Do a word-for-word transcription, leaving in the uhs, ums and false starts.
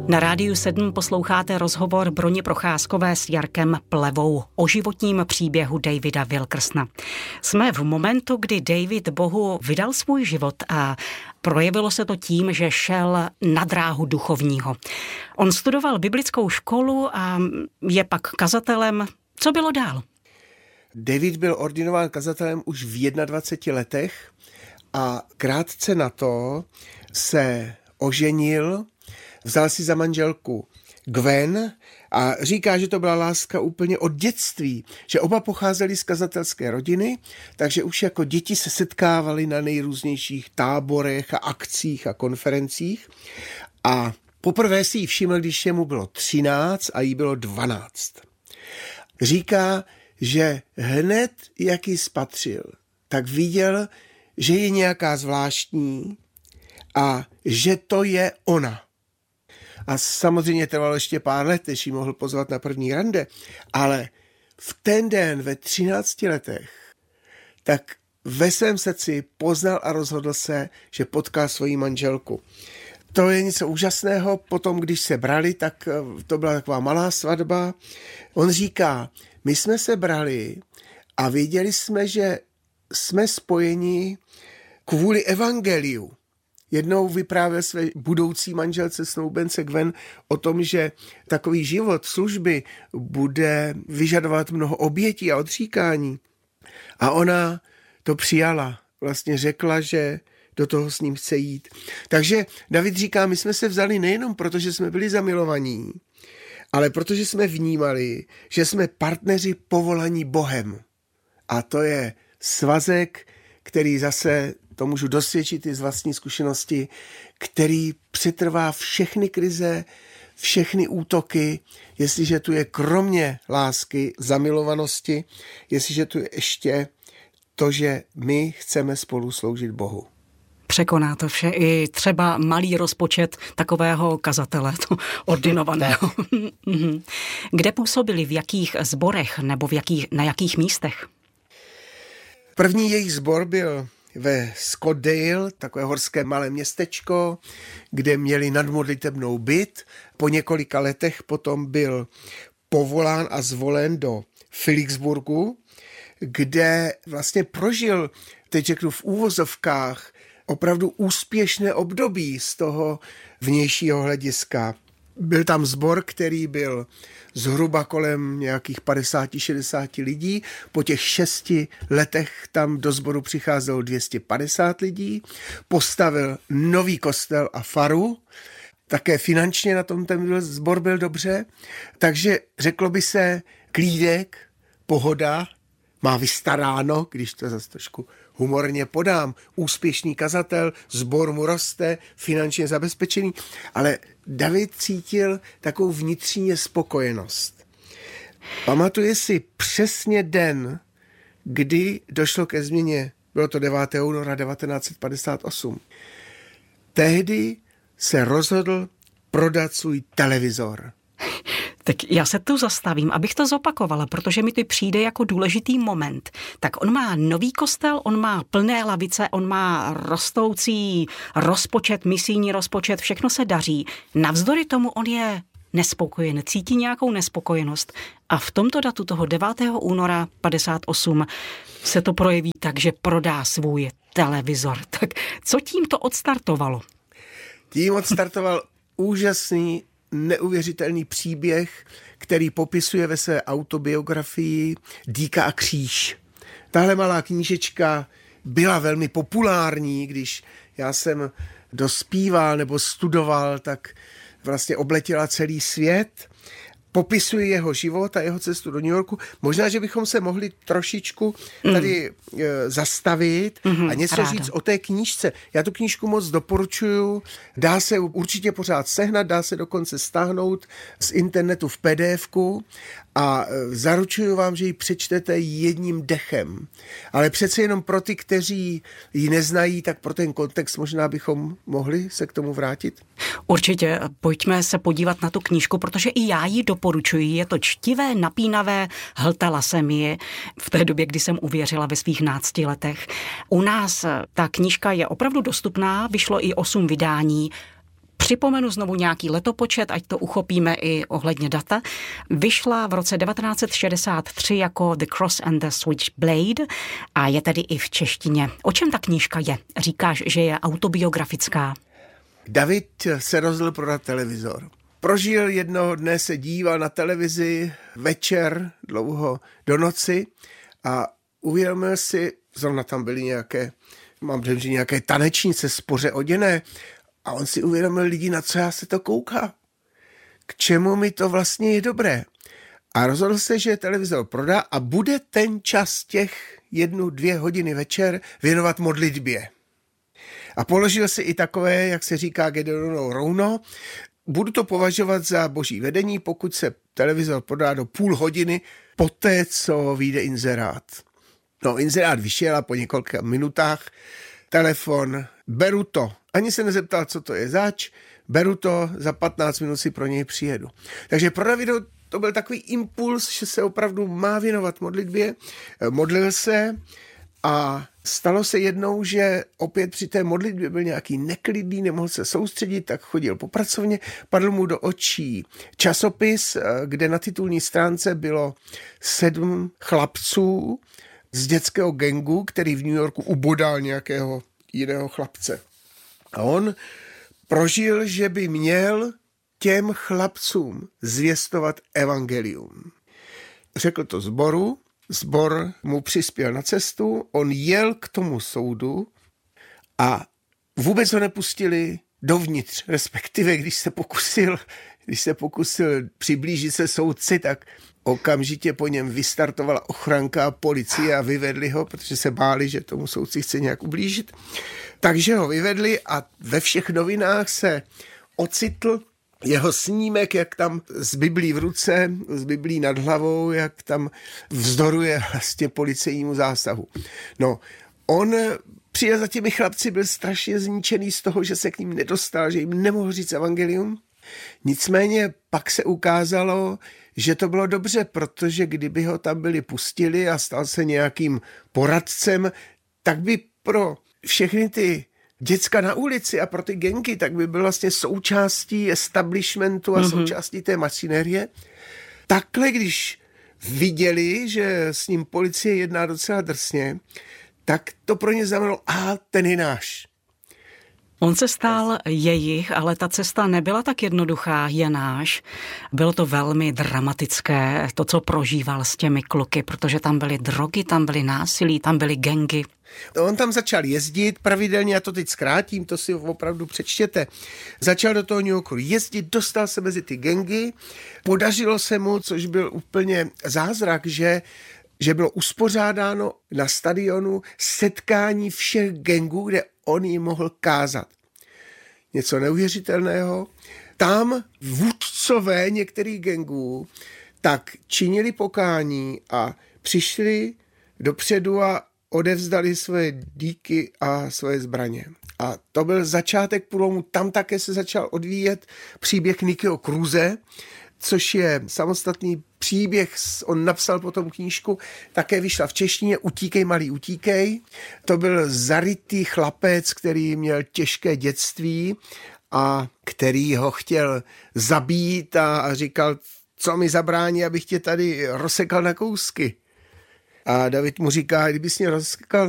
Na Rádiu sedm posloucháte rozhovor Broně Procházkové s Jarkem Plevou o životním příběhu Davida Wilkersona. Jsme v momentu, kdy David Bohu vydal svůj život a projevilo se to tím, že šel na dráhu duchovního. On studoval biblickou školu a je pak kazatelem. Co bylo dál? David byl ordinován kazatelem už v dvaceti jedné letech a krátce na to se oženil, vzal si za manželku Gwen a říká, že to byla láska úplně od dětství, že oba pocházeli z kazatelské rodiny, takže už jako děti se setkávali na nejrůznějších táborech a akcích a konferencích a poprvé si ji všiml, když mu bylo třináct a jí bylo dvanáct. Říká, že hned, jak ji spatřil, tak viděl, že je nějaká zvláštní a že to je ona. A samozřejmě trvalo ještě pár let, než ji mohl pozvat na první rande, ale v ten den ve třinácti letech tak ve svém srdci poznal a rozhodl se, že potká svoji manželku. To je něco úžasného, potom když se brali, tak to byla taková malá svatba. On říká, my jsme se brali a věděli jsme, že jsme spojeni kvůli evangeliu. Jednou vyprávěl své budoucí manželce snoubence Gwen o tom, že takový život služby bude vyžadovat mnoho obětí a odříkání. A ona to přijala. Vlastně řekla, že do toho s ním chce jít. Takže David říká, my jsme se vzali nejenom proto, že jsme byli zamilovaní, ale protože jsme vnímali, že jsme partneři povolaní Bohem. A to je svazek, který zase, to můžu dosvědčit i z vlastní zkušenosti, který přetrvá všechny krize, všechny útoky, jestliže tu je kromě lásky, zamilovanosti, jestliže tu je ještě to, že my chceme spolu sloužit Bohu. Překoná to vše i třeba malý rozpočet takového kazatele, to ordinovaného. Kde působili, v jakých sborech nebo v jakých, na jakých místech? První jejich sbor byl ve Scottdale, takové horské malé městečko, kde měli nadmodlitebnou byt. Po několika letech potom byl povolán a zvolen do Philipsburgu, kde vlastně prožil, teď řeknu v úvozovkách, opravdu úspěšné období z toho vnějšího hlediska. Byl tam sbor, který byl zhruba kolem nějakých padesát šedesát lidí. Po těch šesti letech tam do sboru přicházelo dvě stě padesát lidí. Postavil nový kostel a faru. Také finančně na tom ten sbor byl dobře. Takže řeklo by se klídek, pohoda, má vystaráno, když to zase trošku humorně podám, úspěšný kazatel, sbor mu roste, finančně zabezpečený, ale David cítil takovou vnitřní spokojenost. Pamatuje si přesně den, kdy došlo ke změně, bylo to devátého února devatenáct set padesát osm. Tehdy se rozhodl prodat svůj televizor. Tak já se tu zastavím, abych to zopakovala, protože mi to přijde jako důležitý moment. Tak on má nový kostel, on má plné lavice, on má rostoucí rozpočet, misijní rozpočet, všechno se daří. Navzdory tomu on je nespokojen, cítí nějakou nespokojenost. A v tomto datu toho devátého února padesát osm se to projeví tak, že prodá svůj televizor. Tak co tím to odstartovalo? Tím odstartoval úžasný, neuvěřitelný příběh, který popisuje ve své autobiografii Dýka a kříž. Tahle malá knížečka byla velmi populární, když já jsem dospíval nebo studoval, tak vlastně obletěla celý svět. Popisuje jeho život a jeho cestu do New Yorku. Možná, že bychom se mohli trošičku tady mm. e, zastavit mm-hmm, a něco ráda. říct o té knížce. Já tu knížku moc doporučuju. Dá se určitě pořád sehnat, dá se dokonce stáhnout z internetu v pé dé efku a e, zaručuju vám, že ji přečtete jedním dechem. Ale přece jenom pro ty, kteří ji neznají, tak pro ten kontext možná bychom mohli se k tomu vrátit. Určitě, pojďme se podívat na tu knížku, protože i já ji doporučuji. Je to čtivé, napínavé, hltala jsem ji v té době, kdy jsem uvěřila ve svých nácti letech. U nás ta knížka je opravdu dostupná, vyšlo i osm vydání. Připomenu znovu nějaký letopočet, ať to uchopíme i ohledně data. Vyšla v roce devatenáct set šedesát tři jako The Cross and the Switchblade a je tedy i v češtině. O čem ta knížka je? Říkáš, že je autobiografická. David se rozhodl prodat televizor. Prožil jednoho dne, se díval na televizi večer, dlouho do noci a uvědomil si, zrovna tam byly nějaké, mám dojem, že nějaké tanečnice spoře oděné a on si uvědomil, lidi, na co já se to kouká. K čemu mi to vlastně je dobré. A rozhodl se, že televizor prodá a bude ten čas těch jednu, dvě hodiny večer věnovat modlitbě. A položil si i takové, jak se říká, Gedeonovo rouno. Budu to považovat za boží vedení, pokud se televizor prodá do půl hodiny poté, co vyjde inzerát. No, inzerát vyšel a po několika minutách telefon, beru to. Ani se nezeptal, co to je zač, beru to, za patnáct minut si pro něj přijedu. Takže pro Davida to byl takový impuls, že se opravdu má věnovat modlitbě. Modlil se a stalo se jednou, že opět při té modlitbě byl nějaký neklidný, nemohl se soustředit, tak chodil po pracovně, padl mu do očí časopis, kde na titulní stránce bylo sedm chlapců z dětského gangu, který v New Yorku ubodal nějakého jiného chlapce. A on prožil, že by měl těm chlapcům zvěstovat evangelium. Řekl to sboru, sbor mu přispěl na cestu, on jel k tomu soudu a vůbec ho nepustili dovnitř, respektive když se pokusil, když se pokusil přiblížit se soudci, tak okamžitě po něm vystartovala ochranka a policie a vyvedli ho, protože se báli, že tomu soudci chce nějak ublížit. Takže ho vyvedli a ve všech novinách se ocitl jeho snímek, jak tam s Biblí v ruce, s Biblí nad hlavou, jak tam vzdoruje vlastně policejnímu zásahu. No, on přijel za těmi chlapci, byl strašně zničený z toho, že se k ním nedostal, že jim nemohl říct evangelium. Nicméně pak se ukázalo, že to bylo dobře, protože kdyby ho tam byli pustili a stal se nějakým poradcem, tak by pro všechny ty děcka na ulici a pro ty gengy, tak by byl vlastně součástí establishmentu a mm-hmm. součástí té mašinérie. Takhle, když viděli, že s ním policie jedná docela drsně, tak to pro ně znamenalo, a ten je náš. On se stal jejich, ale ta cesta nebyla tak jednoduchá, je náš. Bylo to velmi dramatické, to, co prožíval s těmi kluky, protože tam byly drogy, tam byly násilí, tam byly gangy. On tam začal jezdit pravidelně, já to teď zkrátím, to si opravdu přečtěte. Začal do toho New Yorku jezdit, dostal se mezi ty gangy, podařilo se mu, což byl úplně zázrak, že že bylo uspořádáno na stadionu setkání všech gangů, kde on jim mohl kázat. Něco neuvěřitelného. Tam vůdcové některých gangů tak činili pokání a přišli dopředu a odevzdali svoje dýky a svoje zbraně. A to byl začátek průlomu. Tam také se začal odvíjet příběh Nickyho Cruise, což je samostatný příběh, on napsal potom knížku, také vyšla v češtině Utíkej, malý, utíkej. To byl zarytý chlapec, který měl těžké dětství a který ho chtěl zabít a, a říkal, co mi zabrání, abych tě tady rozsekal na kousky. A David mu říká, kdybys mě rozsekal